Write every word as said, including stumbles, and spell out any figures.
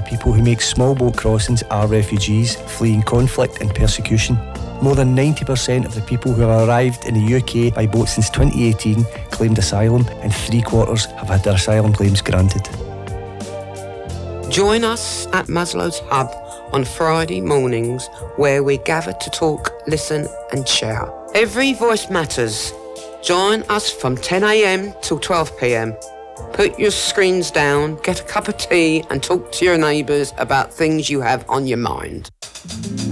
people who make small boat crossings are refugees fleeing conflict and persecution. More than ninety percent of the people who have arrived in the U K by boat since twenty eighteen claimed asylum, and three quarters have had their asylum claims granted. Join us at Maslow's Hub on Friday mornings, where we gather to talk, listen and share. Every voice matters. Join us from ten a m till twelve p m. Put your screens down, get a cup of tea and talk to your neighbours about things you have on your mind.